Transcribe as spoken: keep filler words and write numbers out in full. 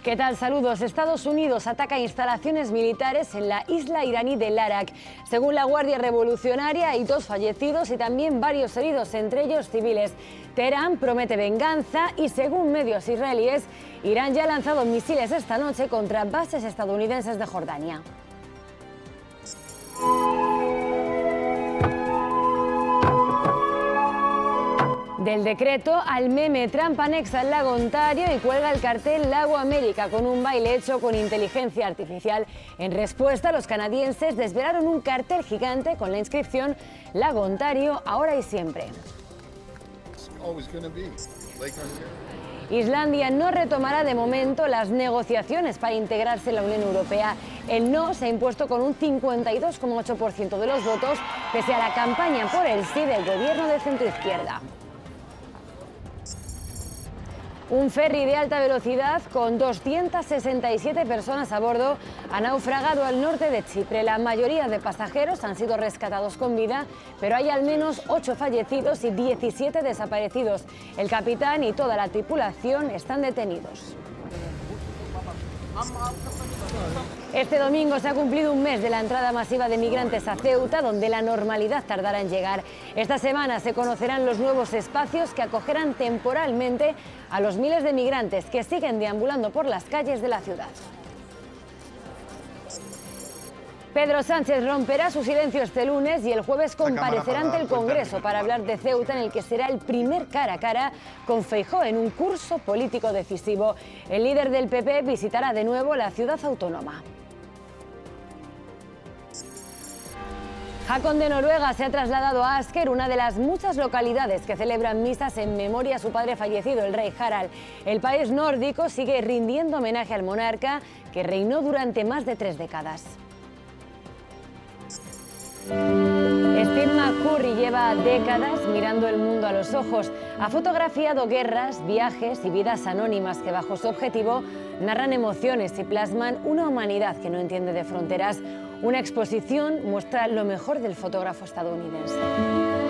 ¿Qué tal? Saludos. Estados Unidos ataca instalaciones militares en la isla iraní de Larak. Según la Guardia Revolucionaria, hay dos fallecidos y también varios heridos, entre ellos civiles. Teherán promete venganza y, según medios israelíes, Irán ya ha lanzado misiles esta noche contra bases estadounidenses de Jordania. Del decreto al meme, Trump anexa el lago Ontario y cuelga el cartel Lago América con un baile hecho con inteligencia artificial. En respuesta, los canadienses desvelaron un cartel gigante con la inscripción Lago Ontario, ahora y siempre. Islandia no retomará de momento las negociaciones para integrarse en la Unión Europea. El no se ha impuesto con un cincuenta y dos coma ocho por ciento de los votos, pese a la campaña por el sí del gobierno de centroizquierda. Un ferry de alta velocidad con doscientas sesenta y siete personas a bordo ha naufragado al norte de Chipre. La mayoría de pasajeros han sido rescatados con vida, pero hay al menos ocho fallecidos y diecisiete desaparecidos. El capitán y toda la tripulación están detenidos. Este domingo se ha cumplido un mes de la entrada masiva de migrantes a Ceuta, donde la normalidad tardará en llegar. Esta semana se conocerán los nuevos espacios que acogerán temporalmente a los miles de migrantes que siguen deambulando por las calles de la ciudad. Pedro Sánchez romperá su silencio este lunes y el jueves comparecerá ante el Congreso para hablar de Ceuta, en el que será el primer cara a cara con Feijóo en un curso político decisivo. El líder del P P visitará de nuevo la ciudad autónoma. Håkon de Noruega se ha trasladado a Asker, una de las muchas localidades que celebran misas en memoria a su padre fallecido, el rey Harald. El país nórdico sigue rindiendo homenaje al monarca, que reinó durante más de tres décadas. Steve McCurry lleva décadas mirando el mundo a los ojos. Ha fotografiado guerras, viajes y vidas anónimas que, bajo su objetivo, narran emociones y plasman una humanidad que no entiende de fronteras. Una exposición muestra lo mejor del fotógrafo estadounidense.